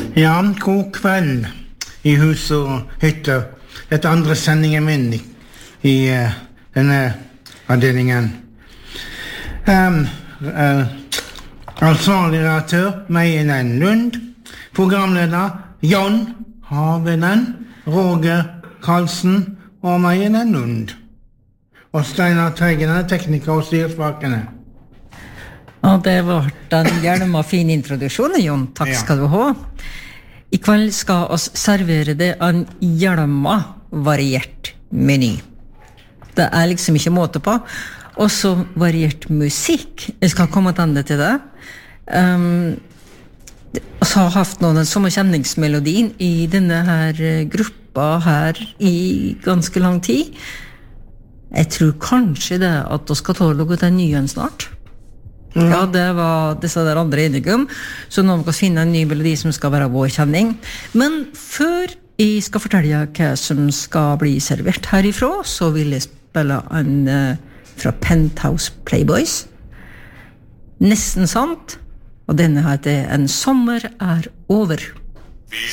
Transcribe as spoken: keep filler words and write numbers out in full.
Ja, god kveld i hus og hytter. Dette andre sendingen min i, i uh, denne avdelingen. Um, uh, ansvarlig redaktør, Meien Lund. Programleder, Jon Havenen, Roger Karlsen og Meien Lund. Og Steinar Teigen er tekniker og styrsvakene. Og det var en gjerne fin introduksjon, Jon. Takk skal du ha. I kveld skal oss servere det en gjerne variert meny. Det er liksom ikke måte på. Også variert musikk. Jeg skal komme tilbake til det. Um, og så har jeg hatt noen som kjenningsmelodien i denne her gruppa her i ganske lang tid. Jeg tror kanskje det at du skal ta noe til nyen snart. Mm. Ja, det var disse der andre enige om. Så nå må vi finne en ny melodi som skal være vår kjenning. Men før jeg skal fortelle hva som skal bli servert herifra, så vil jeg spille en uh, fra Penthouse Playboys. Nesten sant. Og denne heter En sommer er over.